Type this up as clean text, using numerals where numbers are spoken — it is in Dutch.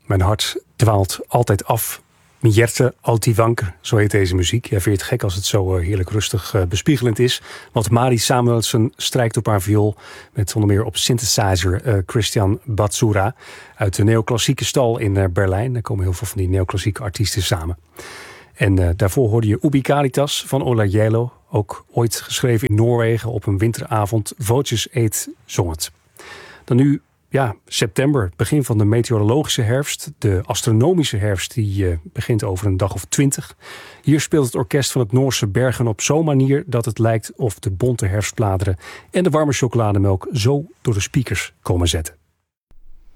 Mijn hart dwaalt altijd af. Mierte Altivanker, zo heet deze muziek. Ja, vind je het gek als het zo heerlijk rustig bespiegelend is? Want Mari Samuelsen strijkt op haar viool met onder meer op synthesizer Christian Batsura uit de neoclassieke stal in Berlijn. Daar komen heel veel van die neoclassieke artiesten samen. En daarvoor hoorde je Ubi Caritas van Ola Jello, ook ooit geschreven in Noorwegen op een winteravond. Voces Eet zong het. Dan nu september, begin van de meteorologische herfst. De astronomische herfst die begint over een dag of 20. Hier speelt het orkest van het Noorse Bergen op zo'n manier dat het lijkt of de bonte herfstbladeren en de warme chocolademelk zo door de speakers komen zetten.